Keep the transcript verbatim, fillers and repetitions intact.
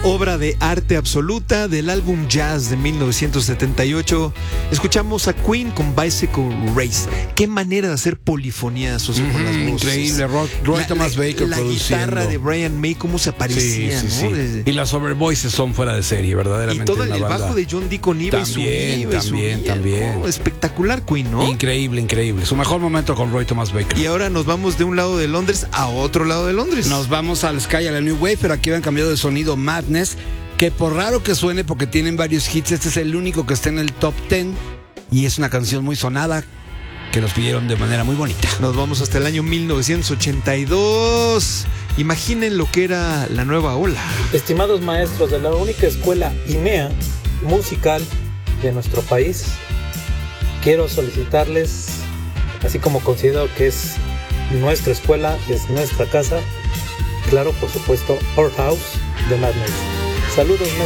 obra de arte absoluta del álbum Jazz de mil novecientos setenta y ocho. Escuchamos a Queen con Bicycle Race. Qué manera de hacer polifonía, socio, mm-hmm, con las voces. Increíble, Roy, Roy la, Thomas la, Baker la produciendo. La guitarra de Brian May, cómo se aparecía, sí, sí, ¿no? sí. Desde... Y las overvoices son fuera de serie, verdaderamente. Y todo el, el banda. bajo de John Deacon iba también, y subía, también, subía, también. ¿no? Espectacular Queen, ¿no? Increíble, increíble. Su mejor momento con Roy Thomas Baker. Y ahora nos vamos de un lado de Londres a otro lado de Londres. Nos vamos al Sky, a la New Wave, pero aquí han cambiado de sonido. Madness, que por raro que suene, porque tienen varios hits, este es el único que está en el top diez y es una canción muy sonada que nos pidieron de manera muy bonita. Nos vamos hasta el año mil novecientos ochenta y dos. Imaginen lo que era la nueva ola. Estimados maestros de la única escuela I M E A musical de nuestro país, quiero solicitarles, así como considero que es nuestra escuela, es nuestra casa, claro, por supuesto, Our House de Madness. Saludos,